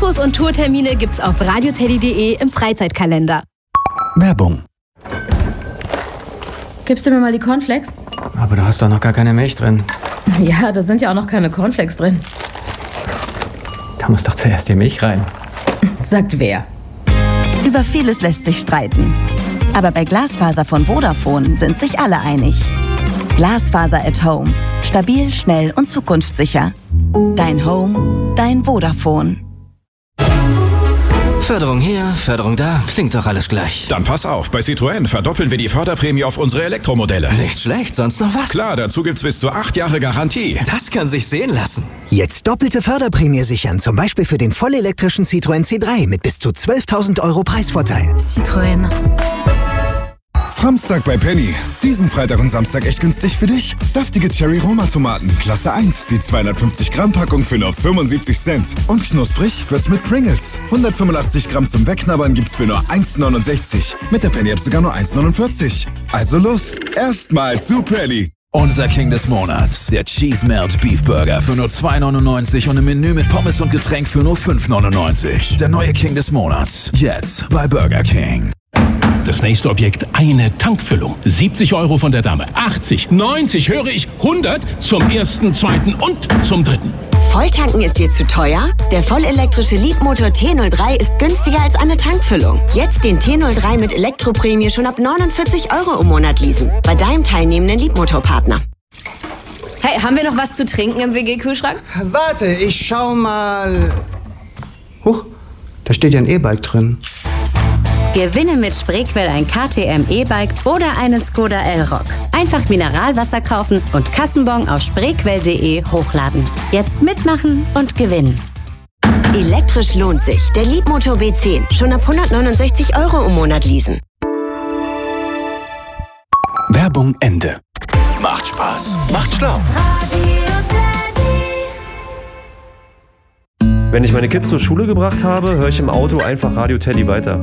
Infos und Tourtermine gibt's auf radioteddy.de im Freizeitkalender. Werbung. Gibst du mir mal die Cornflakes? Aber da hast doch noch gar keine Milch drin. Ja, da sind ja auch noch keine Cornflakes drin. Da muss doch zuerst die Milch rein. Sagt wer? Über vieles lässt sich streiten. Aber bei Glasfaser von Vodafone sind sich alle einig. Glasfaser at Home. Stabil, schnell und zukunftssicher. Dein Home, dein Vodafone. Förderung hier, Förderung da, klingt doch alles gleich. Dann pass auf, bei Citroën verdoppeln wir die Förderprämie auf unsere Elektromodelle. Nicht schlecht, sonst noch was? Klar, dazu gibt's bis zu 8 Jahre Garantie. Das kann sich sehen lassen. Jetzt doppelte Förderprämie sichern, zum Beispiel für den vollelektrischen Citroën C3 mit bis zu 12.000 € Preisvorteil. Citroën. Samstag bei Penny. Diesen Freitag und Samstag echt günstig für dich. Saftige Cherry-Roma-Tomaten, Klasse 1. Die 250-Gramm-Packung für nur 75 Cent. Und knusprig wird's mit Pringles. 185 Gramm zum Wegknabbern gibt's für nur 1,69. Mit der Penny-App sogar nur 1,49. Also los, erstmal zu Penny. Unser King des Monats, der Cheese Melt Beef Burger für nur 2,99 und ein Menü mit Pommes und Getränk für nur 5,99. Der neue King des Monats, jetzt bei Burger King. Das nächste Objekt, eine Tankfüllung. 70 € von der Dame, 80, 90, höre ich, 100 zum ersten, zweiten und zum dritten. Volltanken ist dir zu teuer? Der vollelektrische Leapmotor T03 ist günstiger als eine Tankfüllung. Jetzt den T03 mit Elektroprämie schon ab 49 € im Monat leasen. Bei deinem teilnehmenden Leapmotor-Partner. Hey, haben wir noch was zu trinken im WG-Kühlschrank? Warte, ich schau mal. Huch, da steht ja ein E-Bike drin. Gewinne mit Spreequell ein KTM E-Bike oder einen Skoda Elroq. Einfach Mineralwasser kaufen und Kassenbon auf spreequell.de hochladen. Jetzt mitmachen und gewinnen. Elektrisch lohnt sich. Der Leapmotor B10. Schon ab 169 € im Monat leasen. Werbung Ende. Macht Spaß. Macht schlau. Wenn ich meine Kids zur Schule gebracht habe, höre ich im Auto einfach Radio Teddy weiter.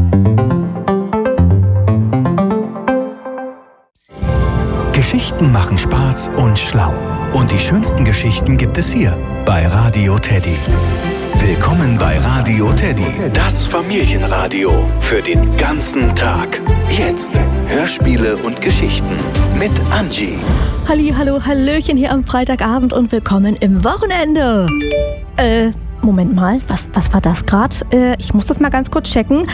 Geschichten machen Spaß und schlau. Und die schönsten Geschichten gibt es hier bei Radio Teddy. Willkommen bei Radio Teddy, das Familienradio für den ganzen Tag. Jetzt Hörspiele und Geschichten mit Angie. Hallo, Hallöchen hier am Freitagabend und willkommen im Wochenende. Moment mal, was war das gerade? Ich muss das mal ganz kurz checken.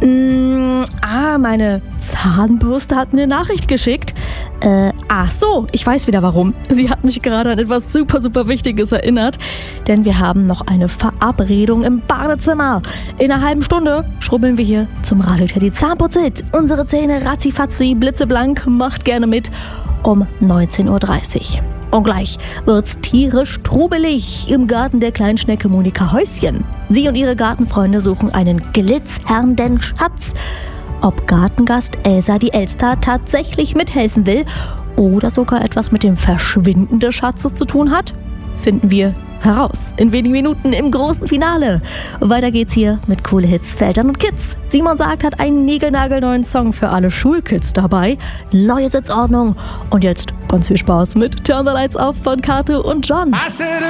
Meine Zahnbürste hat mir eine Nachricht geschickt. Ach so, ich weiß wieder warum. Sie hat mich gerade an etwas super, super Wichtiges erinnert. Denn wir haben noch eine Verabredung im Badezimmer. In einer halben Stunde schrubbeln wir hier zum Radio Teddy Zahnputz-Hit. Unsere Zähne ratzifatzi, blitzeblank, macht gerne mit um 19:30 Uhr. Und gleich wird's tierisch trubelig im Garten der kleinen Schnecke Monika Häuschen. Sie und ihre Gartenfreunde suchen einen glitzernden Schatz. Ob Gartengast Elsa die Elster tatsächlich mithelfen will oder sogar etwas mit dem Verschwinden des Schatzes zu tun hat, finden wir heraus in wenigen Minuten im großen Finale. Weiter geht's hier mit coole Hits für Eltern und Kids. Simon Sagt hat einen niegelnagelneuen Song für alle Schulkids dabei. Neue Sitzordnung. Und jetzt ganz viel Spaß mit Turn the Lights Off von Kato und John.